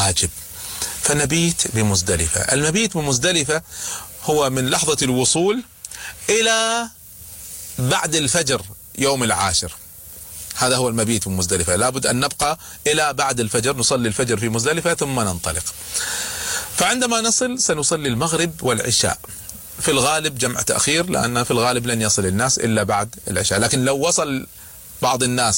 واجب، فنبيت بمزدلفة. المبيت بمزدلفة هو من لحظة الوصول إلى بعد الفجر يوم العاشر، هذا هو المبيت بمزدلفة. لابد أن نبقى إلى بعد الفجر، نصلي الفجر في مزدلفة ثم ننطلق. فعندما نصل سنصلي المغرب والعشاء، في الغالب جمع تأخير، لأن في الغالب لن يصل الناس إلا بعد العشاء، لكن لو وصل بعض الناس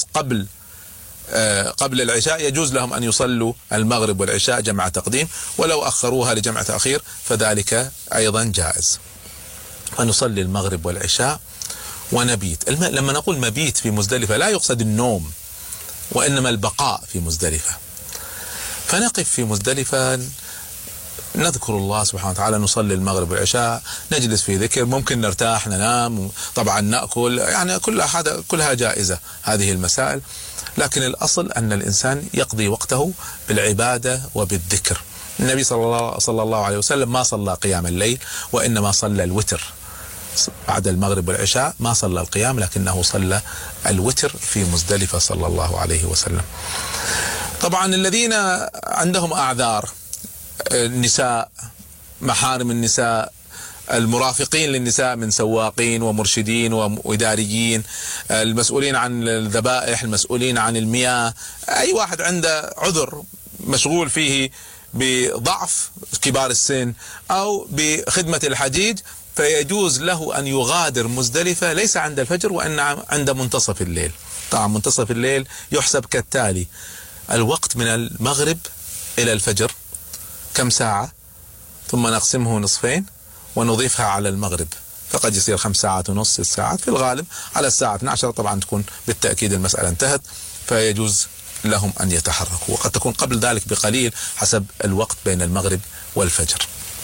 قبل العشاء يجوز لهم أن يصلوا المغرب والعشاء جمع تقديم، ولو أخروها لجمع تأخير فذلك أيضا جائز. فنصلي المغرب والعشاء ونبيت. لما نقول مبيت في مزدلفة لا يقصد النوم، وإنما البقاء في مزدلفة. فنقف في مزدلفة نذكر الله سبحانه وتعالى، نصلي المغرب والعشاء، نجلس في ذكر، ممكن نرتاح ننام، طبعا نأكل، يعني كلها جائزة هذه المسائل، لكن الأصل أن الإنسان يقضي وقته بالعبادة وبالذكر. النبي صلى الله عليه وسلم ما صلى قيام الليل، وإنما صلى الوتر بعد المغرب والعشاء، ما صلى القيام لكنه صلى الوتر في مزدلفة صلى الله عليه وسلم. طبعا الذين عندهم أعذار، النساء، محارم النساء، المرافقين للنساء من سواقين ومرشدين وإداريين، المسؤولين عن الذبائح، المسؤولين عن المياه، أي واحد عنده عذر مشغول فيه بضعف، كبار السن أو بخدمة الحجيج، فيجوز له أن يغادر مزدلفة ليس عند الفجر وإنما عند منتصف الليل. طبعا منتصف الليل يحسب كالتالي: الوقت من المغرب إلى الفجر كم ساعة، ثم نقسمه نصفين ونضيفها على المغرب، فقد يصير 5 ساعات ونص، 6 ساعات، في الغالب على الساعة 12 طبعا تكون بالتأكيد المسألة انتهت، فيجوز لهم أن يتحركوا، وقد تكون قبل ذلك بقليل حسب الوقت بين المغرب والفجر.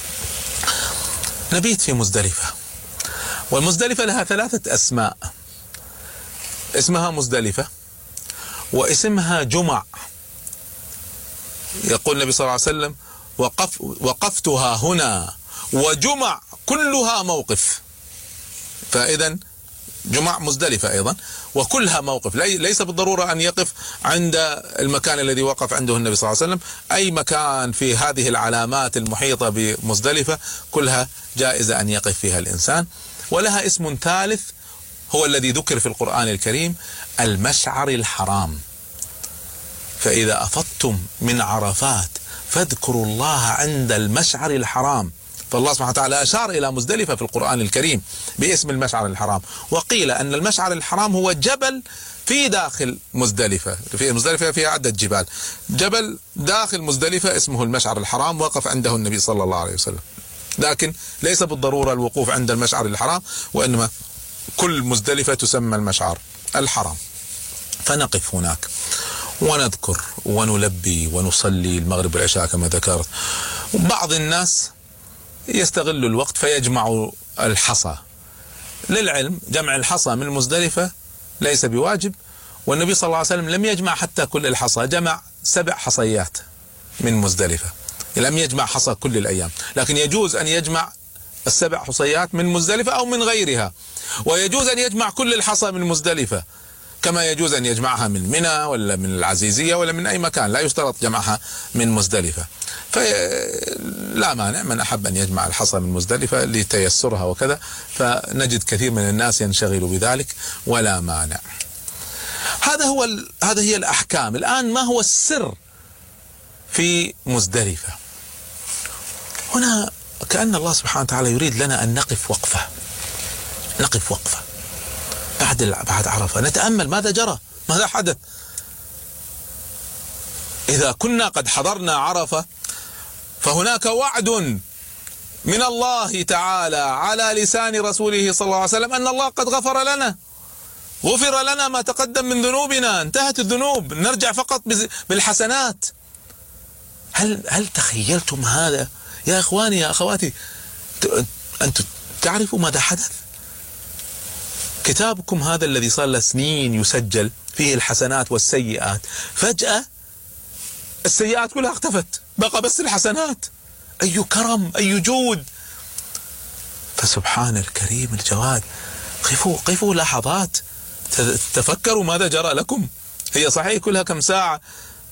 نبيت في مزدلفة، والمزدلفة لها 3 أسماء: اسمها مزدلفة، واسمها جمع. يقول النبي صلى الله عليه وسلم: وقفتها هنا وجمع كلها موقف. فإذا جمع مزدلفة أيضا وكلها موقف، ليس بالضرورة أن يقف عند المكان الذي وقف عنده النبي صلى الله عليه وسلم، أي مكان في هذه العلامات المحيطة بمزدلفة كلها جائزة أن يقف فيها الإنسان. ولها اسم ثالث هو الذي ذكر في القرآن الكريم: المشعر الحرام. فإذا أفضتم من عرفات فاذكروا الله عند المشعر الحرام. فالله سبحانه وتعالى أشار إلى مزدلفة في القرآن الكريم باسم المشعر الحرام، وقيل أن المشعر الحرام هو جبل في داخل مزدلفة. في مزدلفة فيها عدة جبال، جبل داخل مزدلفة اسمه المشعر الحرام، وقف عنده النبي صلى الله عليه وسلم، لكن ليس بالضرورة الوقوف عند المشعر الحرام، وإنما كل مزدلفة تسمى المشعر الحرام. فنقف هناك ونذكر ونلبي ونصلي المغرب والعشاء كما ذكرت. بعض الناس يستغل الوقت فيجمع الحصى. للعلم جمع الحصى من مزدلفة ليس بواجب، والنبي صلى الله عليه وسلم لم يجمع حتى كل الحصى، جمع 7 حصيات من مزدلفة، لم يجمع حصى كل الأيام، لكن يجوز أن يجمع 7 حصيات من مزدلفة أو من غيرها، ويجوز أن يجمع كل الحصى من مزدلفة، كما يجوز أن يجمعها من منى ولا من العزيزية ولا من أي مكان، لا يشترط جمعها من مزدلفة. فلا مانع من أحب أن يجمع الحصى من مزدلفة لتيسرها وكذا، فنجد كثير من الناس ينشغل بذلك ولا مانع. هذا هي الأحكام. الآن ما هو السر في مزدلفة؟ هنا كأن الله سبحانه وتعالى يريد لنا أن نقف وقفة بعد عرفة، نتأمل ماذا جرى، ماذا حدث. إذا كنا قد حضرنا عرفة فهناك وعد من الله تعالى على لسان رسوله صلى الله عليه وسلم أن الله قد غفر لنا ما تقدم من ذنوبنا، انتهت الذنوب، نرجع فقط بالحسنات. هل تخيلتم هذا يا إخواني يا أخواتي؟ أنتم تعرفوا ماذا حدث؟ كتابكم هذا الذي صار له سنين يسجل فيه الحسنات والسيئات، فجأة السيئات كلها اختفت، بقى بس الحسنات. أي كرم، أي جود. فسبحان الكريم الجواد. قفوا لحظات، تفكروا ماذا جرى لكم. هي صحيح كلها كم ساعة،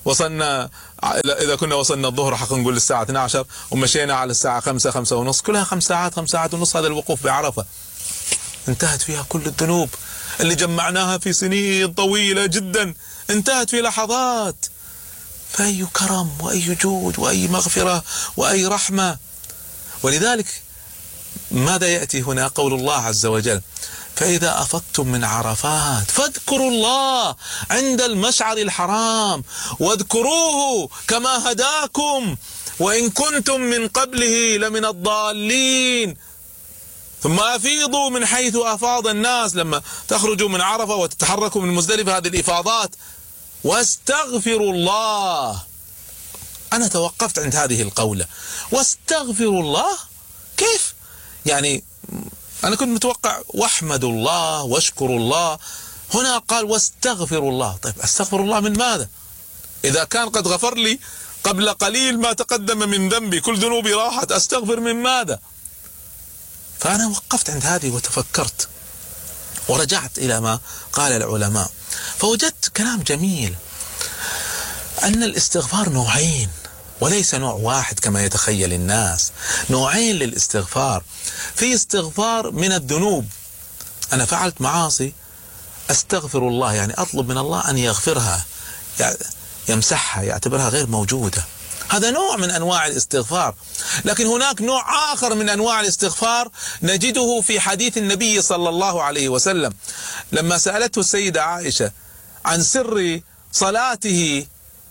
وصلنا، إذا كنا وصلنا الظهر حق نقول الساعة 12 ومشينا على الساعة 5 5 ونص، كلها 5 ساعات 5 ساعات ونص. هذا الوقوف بعرفة انتهت فيها كل الذنوب اللي جمعناها في سنين طويلة جدا، انتهت في لحظات. فأي كرم وأي جود وأي مغفرة وأي رحمة. ولذلك ماذا يأتي هنا؟ قول الله عز وجل: فإذا أفضتم من عرفات فاذكروا الله عند المشعر الحرام واذكروه كما هداكم وإن كنتم من قبله لمن الضالين ثم أفيضوا من حيث أفاض الناس. لما تخرجوا من عرفة وتتحركوا من مزدلفة، هذه الإفاضات، واستغفروا الله. أنا توقفت عند هذه القولة، واستغفروا الله. كيف يعني؟ أنا كنت متوقع واحمدوا الله واشكروا الله، هنا قال واستغفروا الله. طيب استغفر الله من ماذا؟ إذا كان قد غفر لي قبل قليل ما تقدم من ذنبي، كل ذنوبي راحت، استغفر من ماذا؟ فأنا وقفت عند هذه وتفكرت ورجعت إلى ما قال العلماء، فوجدت كلام جميل، أن الاستغفار نوعين وليس نوع واحد كما يتخيل الناس، نوعين للاستغفار. في استغفار من الذنوب، أنا فعلت معاصي أستغفر الله، يعني أطلب من الله أن يغفرها، يمسحها، يعتبرها غير موجودة. هذا نوع من أنواع الاستغفار. لكن هناك نوع آخر من أنواع الاستغفار نجده في حديث النبي صلى الله عليه وسلم لما سألته السيدة عائشة عن سر صلاته،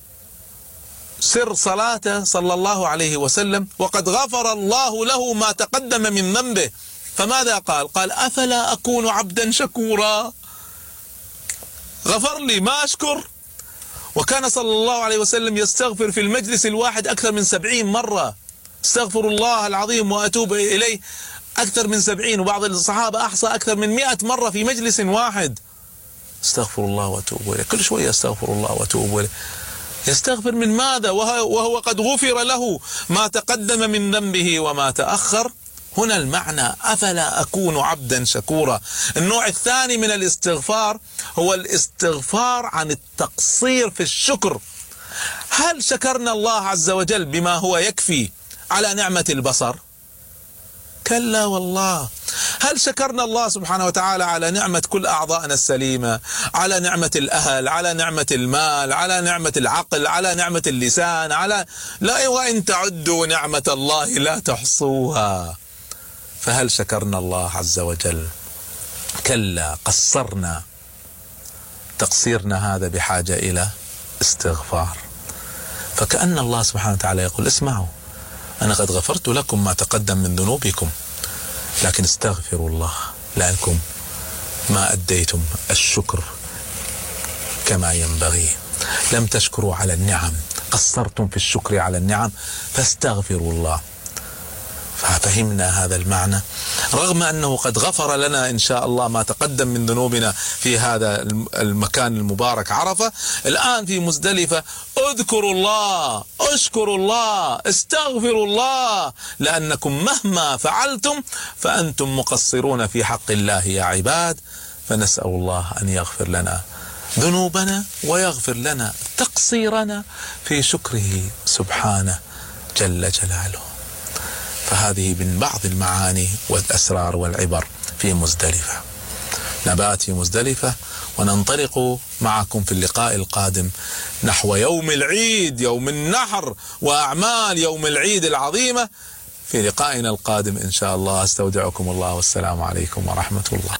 سر صلاته صلى الله عليه وسلم وقد غفر الله له ما تقدم من ذنبه، فماذا قال؟ قال: أفلا أكون عبدا شكورا؟ غفر لي ما أشكر؟ وكان صلى الله عليه وسلم يستغفر في المجلس الواحد أكثر من 70 مرة، استغفر الله العظيم وأتوب إليه أكثر من 70، وبعض الصحابة أحصى أكثر من 100 مرة في مجلس واحد. استغفر الله وأتوب إليه، كل شوية استغفر الله وأتوب إليه. يستغفر من ماذا وهو قد غفر له ما تقدم من ذنبه وما تأخر؟ هنا المعنى أفلا أكون عبدا شكورا. النوع الثاني من الاستغفار هو الاستغفار عن التقصير في الشكر. هل شكرنا الله عز وجل بما هو يكفي على نعمة البصر؟ كلا والله. هل شكرنا الله سبحانه وتعالى على نعمة كل أعضائنا السليمة، على نعمة الأهل، على نعمة المال، على نعمة العقل، على نعمة اللسان، على لا وإن تعدوا نعمة الله لا تحصوها؟ فهل شكرنا الله عز وجل؟ كلا، قصرنا. تقصيرنا هذا بحاجة إلى استغفار. فكأن الله سبحانه وتعالى يقول: اسمعوا، أنا قد غفرت لكم ما تقدم من ذنوبكم، لكن استغفروا الله لأنكم ما أديتم الشكر كما ينبغي، لم تشكروا على النعم، قصرتم في الشكر على النعم، فاستغفروا الله. ففهمنا هذا المعنى، رغم أنه قد غفر لنا إن شاء الله ما تقدم من ذنوبنا في هذا المكان المبارك عرفة. الآن في مزدلفة اذكروا الله، اشكروا الله، استغفروا الله، لأنكم مهما فعلتم فأنتم مقصرون في حق الله يا عباد. فنسأل الله أن يغفر لنا ذنوبنا ويغفر لنا تقصيرنا في شكره سبحانه جل جلاله. فهذه من بعض المعاني والأسرار والعبر في مزدلفة. نبات في مزدلفة وننطلق معكم في اللقاء القادم نحو يوم العيد، يوم النحر، وأعمال يوم العيد العظيمة. في لقائنا القادم إن شاء الله أستودعكم الله، والسلام عليكم ورحمة الله.